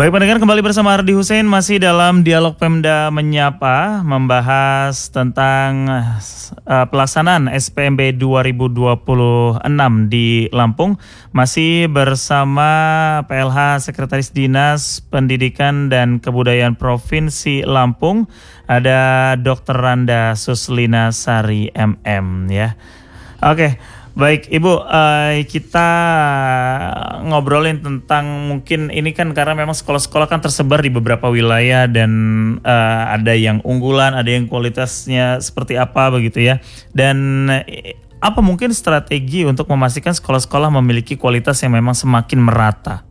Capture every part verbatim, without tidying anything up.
Baik pendengar, kembali bersama Ardi Hussein masih dalam Dialog Pemda Menyapa, membahas tentang uh, pelaksanaan S P M B dua ribu dua puluh enam di Lampung. Masih bersama P L H Sekretaris Dinas Pendidikan dan Kebudayaan Provinsi Lampung, ada Dokter Randa Suslina Sari M M ya. Oke. Baik Ibu, uh, kita ngobrolin tentang mungkin ini kan karena memang sekolah-sekolah kan tersebar di beberapa wilayah dan uh, ada yang unggulan, ada yang kualitasnya seperti apa begitu ya. Dan uh, apa mungkin strategi untuk memastikan sekolah-sekolah memiliki kualitas yang memang semakin merata?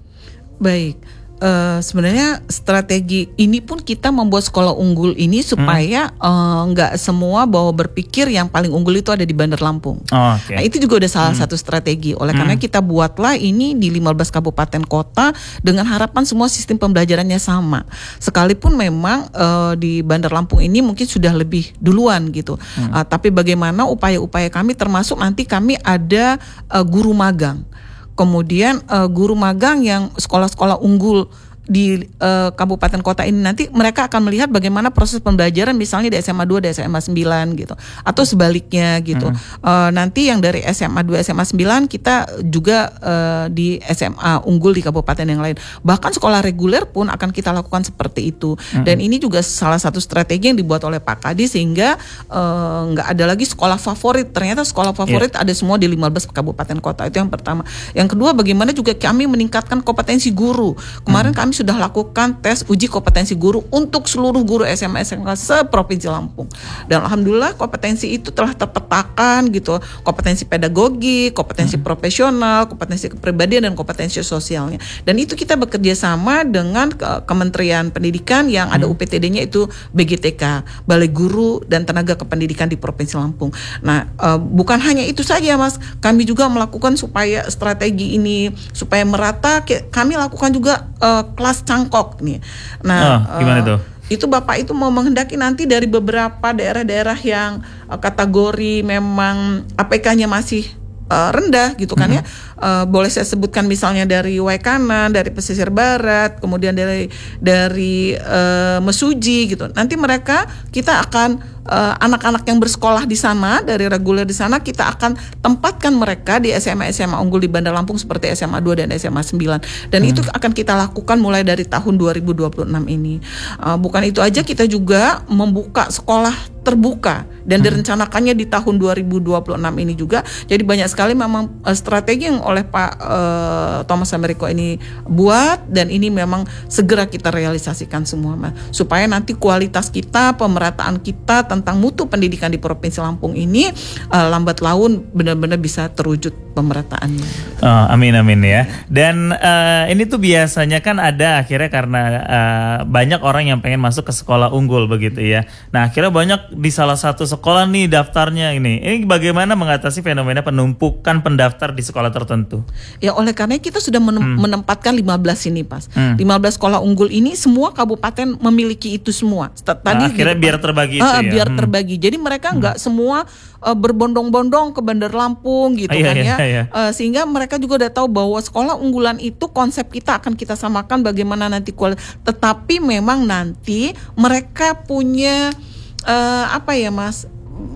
Baik. Uh, sebenarnya strategi ini pun kita membuat sekolah unggul ini supaya nggak hmm. uh, semua bahwa berpikir yang paling unggul itu ada di Bandar Lampung. Oh, okay. Nah, itu juga udah salah hmm. satu strategi. Oleh hmm. karena kita buatlah ini di lima belas kabupaten kota dengan harapan semua sistem pembelajarannya sama. Sekalipun memang uh, di Bandar Lampung ini mungkin sudah lebih duluan gitu. Hmm. Uh, tapi bagaimana upaya-upaya kami termasuk nanti kami ada uh, guru magang. Kemudian uh, guru magang yang sekolah-sekolah unggul di uh, kabupaten kota ini nanti mereka akan melihat bagaimana proses pembelajaran misalnya di S M A dua, di S M A sembilan gitu, atau sebaliknya gitu. Hmm. Uh, nanti yang dari S M A dua, S M A sembilan kita juga uh, di S M A unggul di kabupaten yang lain. Bahkan sekolah reguler pun akan kita lakukan seperti itu. Hmm. Dan ini juga salah satu strategi yang dibuat oleh Pak Kadi sehingga uh, nggak ada lagi sekolah favorit. Ternyata sekolah favorit yeah. ada semua di lima belas kabupaten kota. Itu yang pertama. Yang kedua, bagaimana juga kami meningkatkan kompetensi guru. Kemarin hmm. kami sudah lakukan tes uji kompetensi guru untuk seluruh guru S M A S M K se-Provinsi Lampung. Dan alhamdulillah kompetensi itu telah terpetakan gitu. Kompetensi pedagogi, kompetensi hmm. profesional, kompetensi kepribadian dan kompetensi sosialnya. Dan itu kita bekerja sama dengan Kementerian Pendidikan yang ada hmm. U P T D-nya itu B G T K, Balai Guru dan Tenaga Kependidikan di Provinsi Lampung. Nah, uh, bukan hanya itu saja Mas, kami juga melakukan supaya strategi ini supaya merata, kami lakukan juga uh, kelas cangkok nih. Nah, oh, gimana uh, tuh? Itu Bapak itu mau menghendaki nanti dari beberapa daerah-daerah yang uh, kategori memang A P K-nya masih uh, rendah gitu kan mm-hmm. ya. Uh, boleh saya sebutkan misalnya dari Waikanan, dari pesisir barat, kemudian dari dari uh, Mesuji gitu. Nanti mereka kita akan uh, anak-anak yang bersekolah di sana dari reguler di sana kita akan tempatkan mereka di S M A S M A unggul di Bandar Lampung seperti S M A dua dan S M A sembilan. Dan hmm. itu akan kita lakukan mulai dari tahun dua ribu dua puluh enam ini. Uh, bukan itu aja, kita juga membuka sekolah terbuka dan hmm. direncanakannya di tahun dua ribu dua puluh enam ini juga. Jadi banyak sekali memang uh, strategi yang oleh Pak uh, Thomas Americo ini buat dan ini memang segera kita realisasikan semua Mas. Supaya nanti kualitas kita, pemerataan kita tentang mutu pendidikan di Provinsi Lampung ini uh, lambat laun benar-benar bisa terwujud pemerataannya. Oh, amin amin ya. Dan uh, ini tuh biasanya kan ada akhirnya karena uh, banyak orang yang pengen masuk ke sekolah unggul begitu ya. Nah akhirnya banyak di salah satu sekolah nih daftarnya ini. Ini bagaimana mengatasi fenomena penumpukan pendaftar di sekolah tertentu? Ya oleh karena kita sudah menem- hmm. menempatkan lima belas ini Pas. Hmm. lima belas sekolah unggul ini semua kabupaten memiliki itu semua. Tadi nah, akhirnya biar terbagi itu uh, ya. Biar hmm. terbagi. Jadi mereka nggak hmm. semua uh, berbondong-bondong ke Bandar Lampung gitu ah, kan iya, ya. Iya, iya. Uh, sehingga mereka juga udah tahu bahwa sekolah unggulan itu konsep kita akan kita samakan bagaimana nanti kualitas. Tetapi memang nanti mereka punya uh, apa ya Mas?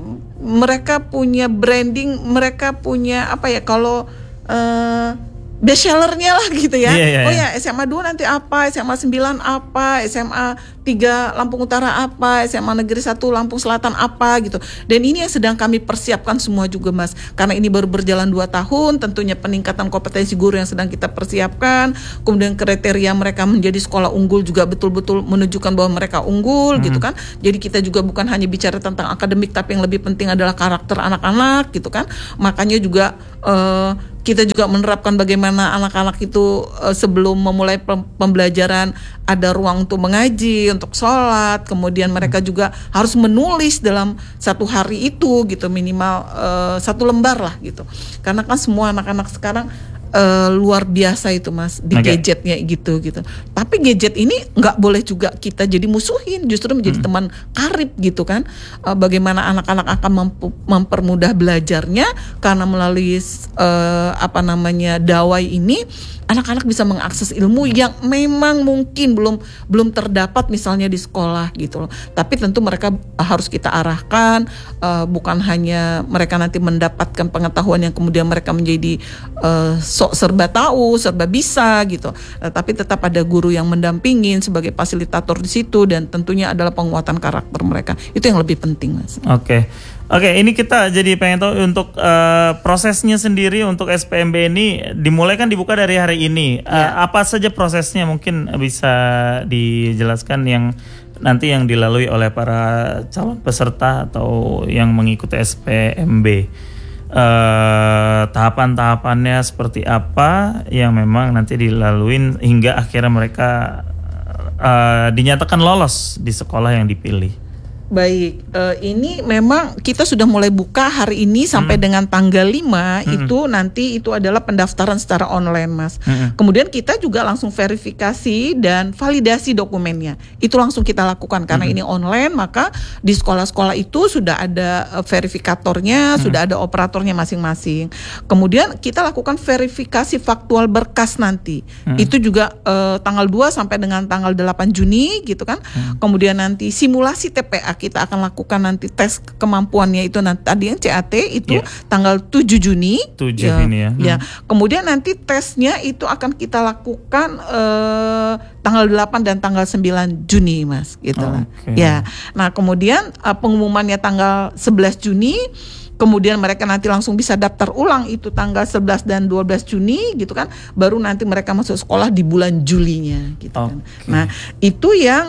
Mereka punya branding, mereka punya apa ya kalau uh, best sellernya lah gitu ya. Yeah, yeah, oh ya S M A dua nanti apa, S M A sembilan apa, S M A tiga Lampung Utara apa, S M A Negeri satu Lampung Selatan apa gitu. Dan ini yang sedang kami persiapkan semua juga Mas. Karena ini baru berjalan dua tahun, tentunya peningkatan kompetensi guru yang sedang kita persiapkan. Kemudian kriteria mereka menjadi sekolah unggul juga betul-betul menunjukkan bahwa mereka unggul hmm. gitu kan. Jadi kita juga bukan hanya bicara tentang akademik, tapi yang lebih penting adalah karakter anak-anak gitu kan. Makanya juga uh, kita juga menerapkan bagaimana anak-anak itu uh, sebelum memulai pembelajaran ada ruang untuk mengaji, untuk sholat, kemudian mereka juga harus menulis dalam satu hari itu gitu minimal uh, satu lembar lah gitu. Karena kan semua anak-anak sekarang Uh, luar biasa itu Mas di okay. gadgetnya gitu gitu. Tapi gadget ini nggak boleh juga kita jadi musuhin, justru menjadi hmm. teman karib gitu kan. Uh, bagaimana anak-anak akan mempu- mempermudah belajarnya karena melalui uh, apa namanya dawai ini anak-anak bisa mengakses ilmu yang memang mungkin belum belum terdapat misalnya di sekolah gitu loh. Tapi tentu mereka harus kita arahkan, uh, bukan hanya mereka nanti mendapatkan pengetahuan yang kemudian mereka menjadi uh, sok serba tahu, serba bisa gitu. Uh, tapi tetap ada guru yang mendampingin sebagai fasilitator di situ, dan tentunya adalah penguatan karakter mereka. Itu yang lebih penting, Mas. Oke. Okay. Oke, okay, ini kita jadi pengen tahu untuk uh, prosesnya sendiri untuk S P M B ini dimulai kan dibuka dari hari ini. Uh, ya. Apa saja prosesnya, mungkin bisa dijelaskan yang nanti yang dilalui oleh para calon peserta atau yang mengikuti S P M B. Uh, tahapan-tahapannya seperti apa yang memang nanti dilaluin hingga akhirnya mereka uh, dinyatakan lolos di sekolah yang dipilih. Baik, uh, ini memang kita sudah mulai buka hari ini sampai hmm. dengan tanggal lima, hmm. itu nanti itu adalah pendaftaran secara online, Mas. Hmm. Kemudian kita juga langsung verifikasi dan validasi dokumennya. Itu langsung kita lakukan karena hmm. ini online, maka di sekolah-sekolah itu sudah ada verifikatornya, hmm. sudah ada operatornya masing-masing. Kemudian kita lakukan verifikasi faktual berkas nanti. Hmm. Itu juga uh, tanggal dua sampai dengan tanggal delapan Juni gitu kan. Hmm. Kemudian nanti simulasi T P A kita akan lakukan nanti tes kemampuannya itu nanti tadi yang C A T itu yeah. tanggal tujuh Juni. tujuh ya, ini ya. Ya. Hmm. Kemudian nanti tesnya itu akan kita lakukan eh, tanggal delapan dan tanggal sembilan Juni, Mas, gitu lah. Okay. Ya. Nah, kemudian uh, pengumumannya tanggal sebelas Juni. Kemudian mereka nanti langsung bisa daftar ulang itu tanggal sebelas dan dua belas Juni gitu kan. Baru nanti mereka masuk sekolah di bulan Julinya gitu kan. Okay. Nah, itu yang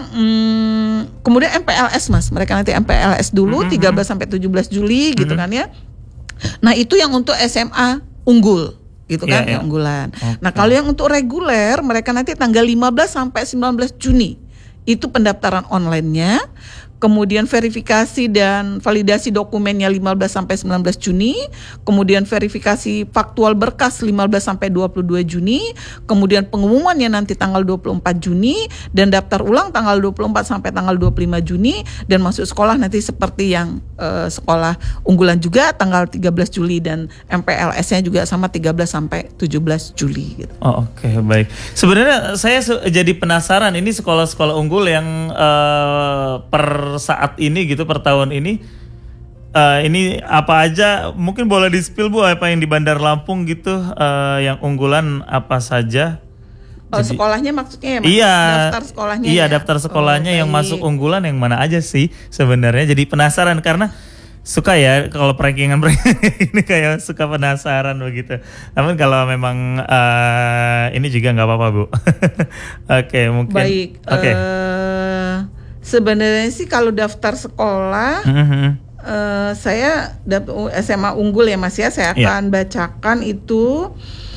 hmm, kemudian M P L S, Mas. Mereka nanti M P L S dulu mm-hmm. tiga belas sampai tujuh belas Juli gitu mm-hmm. kan ya. Nah, itu yang untuk S M A unggul gitu kan, yeah, yang yeah. unggulan. Okay. Nah, kalau yang untuk reguler mereka nanti tanggal lima belas sampai sembilan belas Juni. Itu pendaftaran online-nya. Kemudian verifikasi dan validasi dokumennya lima belas sampai sembilan belas Juni, kemudian verifikasi faktual berkas lima belas sampai dua puluh dua Juni, kemudian pengumumannya nanti tanggal dua puluh empat Juni dan daftar ulang tanggal dua puluh empat sampai tanggal dua puluh lima Juni, dan masuk sekolah nanti seperti yang uh, sekolah unggulan juga tanggal tiga belas Juli dan M P L S-nya juga sama tiga belas sampai tujuh belas Juli gitu. Oh, oke, okay, baik. Sebenarnya saya jadi penasaran ini sekolah-sekolah unggul yang uh, per saat ini gitu per tahun ini uh, ini apa aja, mungkin boleh di-spill Bu apa yang di Bandar Lampung gitu uh, yang unggulan apa saja? Oh, jadi, sekolahnya maksudnya ya, Mas? Iya, daftar sekolahnya. Iya, ya? daftar sekolahnya oh, yang baik. masuk unggulan yang mana aja sih sebenarnya? Jadi penasaran karena suka ya kalau rankingan ini kayak suka penasaran begitu. Namun kalau memang uh, ini juga nggak apa-apa Bu. Oke, okay, mungkin. Baik. Oke. Okay. Uh, sebenarnya sih kalau daftar sekolah, mm-hmm. uh, saya S M A unggul ya Mas ya, saya akan yeah. bacakan itu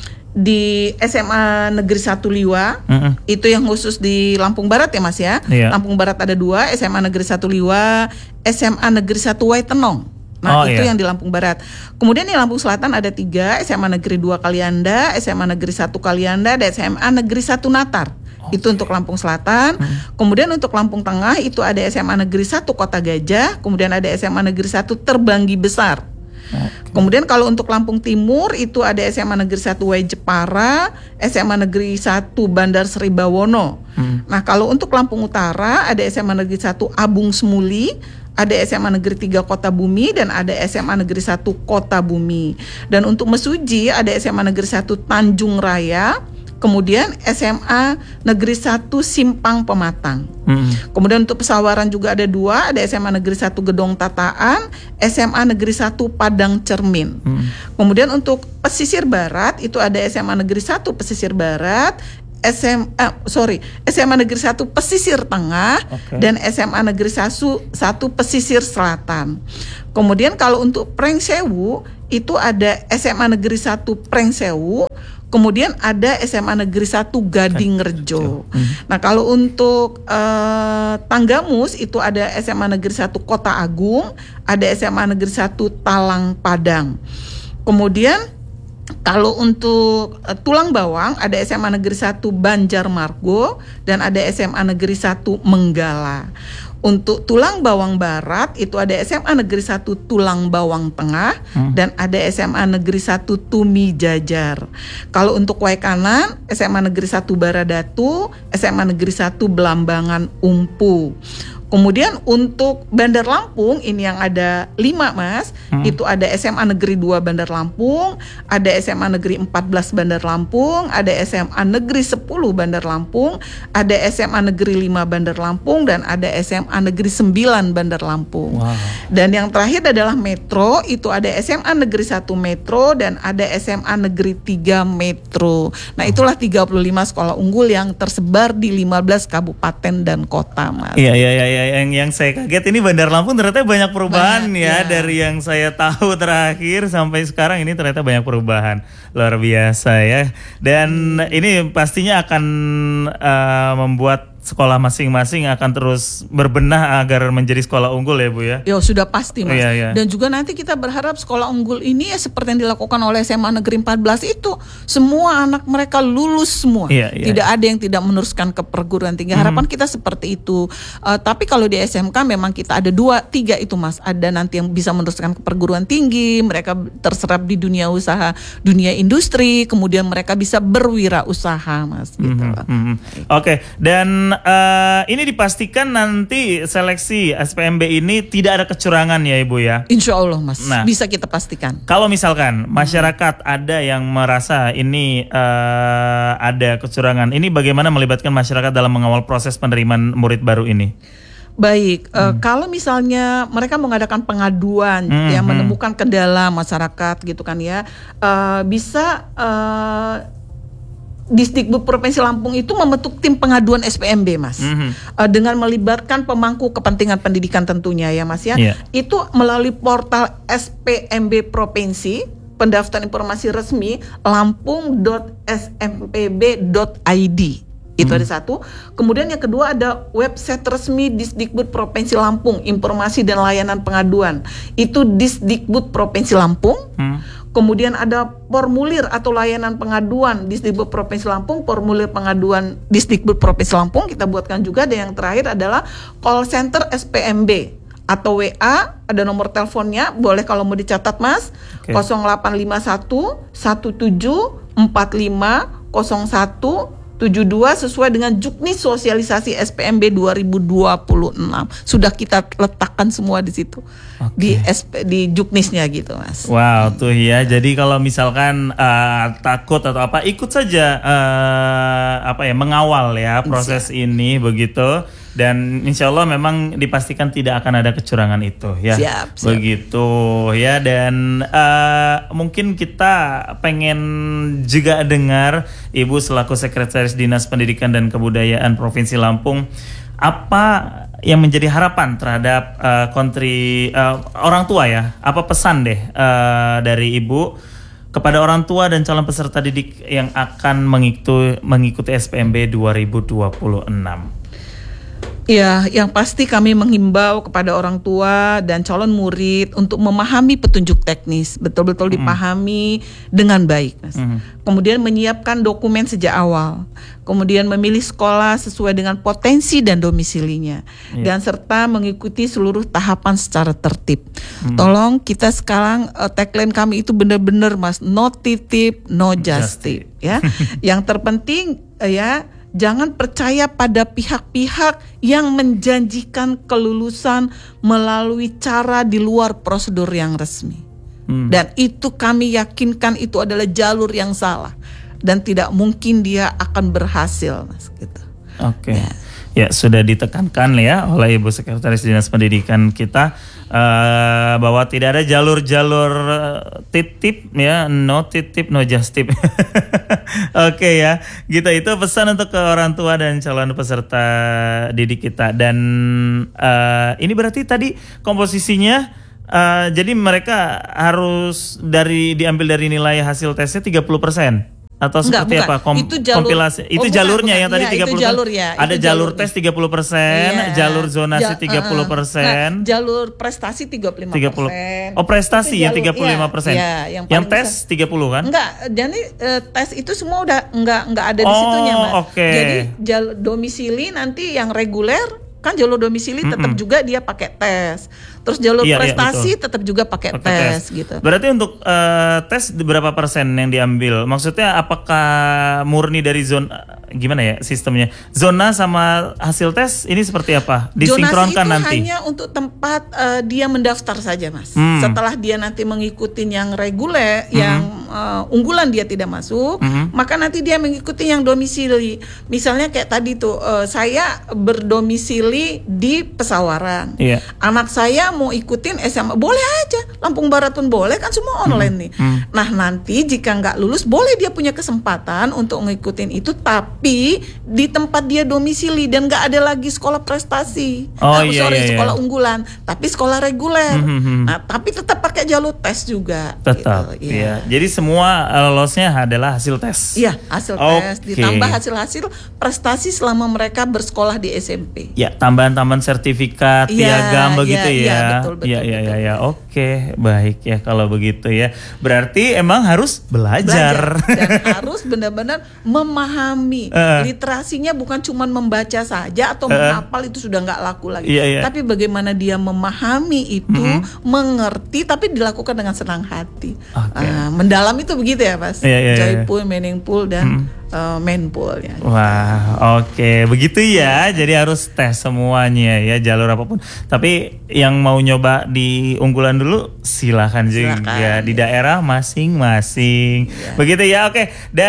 di S M A Negeri satu Liwa, mm-hmm. itu yang khusus di Lampung Barat ya Mas ya. Yeah. Lampung Barat ada dua, S M A Negeri satu Liwa, S M A Negeri satu Waitenong. Nah, oh, itu yeah. yang di Lampung Barat. Kemudian di Lampung Selatan ada tiga, S M A Negeri dua Kalianda, S M A Negeri satu Kalianda, dan S M A Negeri satu Natar. Okay. Itu untuk Lampung Selatan. Hmm. Kemudian untuk Lampung Tengah itu ada S M A Negeri satu Kota Gajah, kemudian ada S M A Negeri satu Terbanggi Besar. Okay. Kemudian kalau untuk Lampung Timur itu ada S M A Negeri satu Wai Jepara, S M A Negeri satu Bandar Sri Bawono. Hmm. Nah, kalau untuk Lampung Utara ada S M A Negeri satu Abung Semuli, ada S M A Negeri tiga Kota Bumi, dan ada S M A Negeri satu Kota Bumi. Dan untuk Mesuji ada S M A Negeri satu Tanjung Raya, kemudian S M A Negeri satu Simpang Pematang. Hmm. Kemudian untuk Pesawaran juga ada dua, ada S M A Negeri satu Gedong Tataan, S M A Negeri satu Padang Cermin. Hmm. Kemudian untuk Pesisir Barat itu ada S M A Negeri satu Pesisir Barat, S M A sorry S M A Negeri satu Pesisir Tengah, okay. dan S M A Negeri satu satu Pesisir Selatan. Kemudian kalau untuk Prengsewu itu ada S M A Negeri satu Prengsewu, kemudian ada S M A Negeri satu Gading Rejo. Hmm. Nah, kalau untuk uh, Tanggamus itu ada S M A Negeri satu Kota Agung, ada S M A Negeri satu Talang Padang. Kemudian kalau untuk uh, Tulang Bawang ada S M A Negeri satu Banjarmargo dan ada S M A Negeri satu Menggala. Untuk Tulang Bawang Barat itu ada S M A Negeri satu Tulang Bawang Tengah hmm. dan ada S M A Negeri satu Tumi Jajar. Kalau untuk Waikanan, S M A Negeri satu Baradatu, S M A Negeri satu Belambangan Umpu. Kemudian untuk Bandar Lampung ini yang ada lima mas, hmm. itu ada S M A Negeri dua Bandar Lampung, ada S M A Negeri empat belas Bandar Lampung, ada S M A Negeri sepuluh Bandar Lampung, ada S M A Negeri lima Bandar Lampung, dan ada S M A Negeri sembilan Bandar Lampung. Wow. Dan yang terakhir adalah Metro, itu ada S M A Negeri satu Metro dan ada S M A Negeri tiga Metro. Nah itulah tiga puluh lima sekolah unggul yang tersebar di lima belas kabupaten dan kota mas. Iya iya iya. Yang yang saya kaget ini Bandar Lampung ternyata banyak perubahan banyak, ya, ya dari yang saya tahu terakhir sampai sekarang ini ternyata banyak perubahan luar biasa ya. Dan hmm. ini pastinya akan uh, membuat sekolah masing-masing akan terus berbenah agar menjadi sekolah unggul ya Bu ya. Ya sudah pasti mas. Iya, iya. Dan juga nanti kita berharap sekolah unggul ini ya seperti yang dilakukan oleh S M A Negeri empat belas itu, semua anak mereka lulus semua. Iya, iya. Tidak ada yang tidak meneruskan ke perguruan tinggi. Harapan hmm. kita seperti itu. Uh, tapi kalau di S M K memang kita ada dua, tiga itu mas. Ada nanti yang bisa meneruskan ke perguruan tinggi, mereka terserap di dunia usaha, dunia industri, kemudian mereka bisa berwirausaha mas. Gitu. Hmm, hmm. Oke, okay. Dan Uh, ini dipastikan nanti seleksi S P M B ini tidak ada kecurangan ya Ibu ya? Insya Allah mas, nah, bisa kita pastikan. Kalau misalkan masyarakat hmm. ada yang merasa ini uh, ada kecurangan, ini bagaimana melibatkan masyarakat dalam mengawal proses penerimaan murid baru ini? Baik, hmm. uh, kalau misalnya mereka mengadakan pengaduan hmm, yang hmm. menemukan kendala masyarakat gitu kan ya, uh, bisa... Uh, Disdikbud Provinsi Lampung itu membentuk tim pengaduan S P M B mas, mm-hmm. uh, dengan melibatkan pemangku kepentingan pendidikan tentunya ya mas ya. Yeah. Itu melalui portal S P M B Provinsi, pendaftaran informasi resmi lampung dot s m p b dot i d. Itu hmm. ada satu. Kemudian yang kedua ada website resmi Disdikbud Provinsi Lampung, informasi dan layanan pengaduan. Itu Disdikbud Provinsi Lampung. Hmm. Kemudian ada formulir atau layanan pengaduan Disdikbud Provinsi Lampung, formulir pengaduan Disdikbud Provinsi Lampung kita buatkan juga. Dan yang terakhir adalah call center S P M B atau W A, ada nomor teleponnya, boleh kalau mau dicatat mas, okay. nol delapan lima satu satu tujuh empat lima nol satu tujuh dua sesuai dengan Juknis Sosialisasi S P M B dua ribu dua puluh enam. Sudah kita letakkan semua di situ. Okay. Di S P, di Juknisnya gitu, Mas. Wow, tuh ya. Jadi kalau misalkan uh, takut atau apa, ikut saja uh, apa ya mengawal ya proses Siap. ini begitu. Dan insya Allah memang dipastikan tidak akan ada kecurangan itu ya. Siap, siap. Begitu ya. Dan uh, mungkin kita pengen juga dengar Ibu selaku Sekretaris Dinas Pendidikan dan Kebudayaan Provinsi Lampung, apa yang menjadi harapan terhadap uh, kontri uh, orang tua ya? Apa pesan deh uh, dari Ibu kepada orang tua dan calon peserta didik yang akan mengikuti, mengikuti S P M B dua ribu dua puluh enam? Ya, yang pasti kami menghimbau kepada orang tua dan calon murid untuk memahami petunjuk teknis, betul-betul dipahami mm. dengan baik, Mas. Mm. Kemudian menyiapkan dokumen sejak awal, kemudian memilih sekolah sesuai dengan potensi dan domisilinya, yeah. dan serta mengikuti seluruh tahapan secara tertib. Mm. Tolong kita sekarang uh, tagline kami itu benar-benar, Mas, no titip, no just tip, ya. Yang terpenting uh, ya. Jangan percaya pada pihak-pihak yang menjanjikan kelulusan melalui cara di luar prosedur yang resmi. Hmm. Dan itu kami yakinkan itu adalah jalur yang salah dan tidak mungkin dia akan berhasil, Mas, gitu. Oke. Okay. Ya. Ya, sudah ditekankan ya oleh Ibu Sekretaris Dinas Pendidikan kita uh, bahwa tidak ada jalur-jalur titip ya, no titip, no just tip. Oke okay, ya, gitu itu pesan untuk ke orang tua dan calon peserta didik kita. Dan uh, ini berarti tadi komposisinya uh, jadi mereka harus dari diambil dari nilai hasil tesnya tiga puluh persen. Atau seperti Enggak, apa? Kom- itu jalur, kompilasi. Itu oh, jalurnya bukan, yang tadi ya, tiga puluh persen. Jalur, ya, ada jalur jalur tes tiga puluh persen, ya. Jalur zonasi tiga puluh persen. Nah, jalur prestasi tiga puluh lima persen. Oh, prestasi ya tiga puluh lima persen. Ya, yang, yang tes tiga puluh kan? Enggak, jadi uh, tes itu semua udah enggak enggak ada di oh, situnya, Mas. Okay. Jadi jalur domisili nanti yang reguler kan jalur domisili tetap mm-hmm. juga dia pakai tes. Terus jalur iya, prestasi iya, tetap juga pakai tes, tes gitu. Berarti untuk uh, tes berapa persen yang diambil? Maksudnya apakah murni dari zona, gimana ya sistemnya? Zona sama hasil tes ini seperti apa? Disinkronkan nanti? Zonasi itu hanya untuk tempat uh, dia mendaftar saja, Mas. Hmm. Setelah dia nanti mengikuti yang reguler, hmm. yang uh, unggulan dia tidak masuk, hmm. maka nanti dia mengikuti yang domisili. Misalnya kayak tadi tuh, uh, saya berdomisili di Pesawaran. Yeah. Anak saya mau ikutin S M A, boleh aja. Lampung Barat pun boleh, kan semua online hmm. nih. Hmm. Nah nanti jika nggak lulus, boleh dia punya kesempatan untuk ngikutin itu, tapi di tempat dia domisili dan nggak ada lagi sekolah prestasi. Oh, nah, iya, sorry, iya, sekolah iya. unggulan, tapi sekolah reguler. Hmm, hmm. Nah tapi tetap pakai jalur tes juga. Tetap. Gitu, ya. Ya. Jadi semua lolosnya adalah hasil tes. Iya, hasil okay. tes ditambah hasil-hasil prestasi selama mereka bersekolah di S M P. Ya, tambahan-tambahan sertifikat, ya, piagam begitu ya. ya. Iya, betul, betul, ya, ya, betul. ya, ya. Oke, baik ya kalau begitu ya. Berarti emang harus belajar, belajar dan harus benar-benar memahami. Uh. Literasinya bukan cuma membaca saja atau uh. menghafal, itu sudah nggak laku lagi. Iya, iya. Tapi bagaimana dia memahami itu, mm-hmm. mengerti, tapi dilakukan dengan senang hati. Okay. Uh, mendalam itu begitu ya, Mas. Iya, iya, Joyful, meaningful dan mm. Uh, mainful ya. Wah, oke, okay. begitu ya. Jadi harus tes semuanya ya, jalur apapun. Tapi yang mau nyoba di unggulan dulu silahkan juga ya, di daerah masing-masing. Ya. Begitu ya, oke. Okay.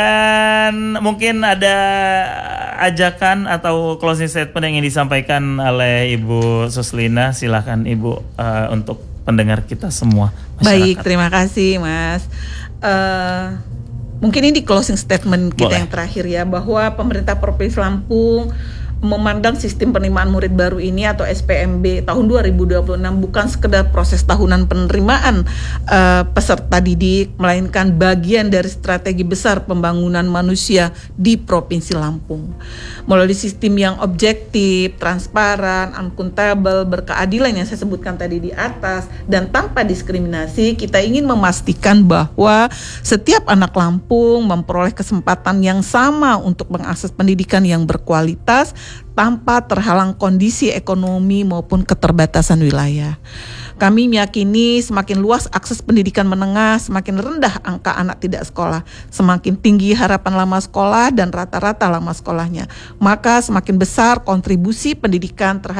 Dan mungkin ada ajakan atau closing statement yang ingin disampaikan oleh Ibu Suslina. Silahkan Ibu uh, untuk pendengar kita semua. Masyarakat. Baik, terima kasih Mas. Uh, Mungkin ini closing statement kita Boleh. yang terakhir ya, bahwa pemerintah Provinsi Lampung memandang sistem penerimaan murid baru ini atau S P M B tahun dua ribu dua puluh enam bukan sekedar proses tahunan penerimaan uh, peserta didik, melainkan bagian dari strategi besar pembangunan manusia di Provinsi Lampung. Melalui sistem yang objektif, transparan, akuntabel, berkeadilan yang saya sebutkan tadi di atas, dan tanpa diskriminasi, kita ingin memastikan bahwa setiap anak Lampung memperoleh kesempatan yang sama untuk mengakses pendidikan yang berkualitas tanpa terhalang kondisi ekonomi maupun keterbatasan wilayah. Kami meyakini semakin luas akses pendidikan menengah, semakin rendah angka anak tidak sekolah, semakin tinggi harapan lama sekolah dan rata-rata lama sekolahnya, maka semakin besar kontribusi pendidikan terhadap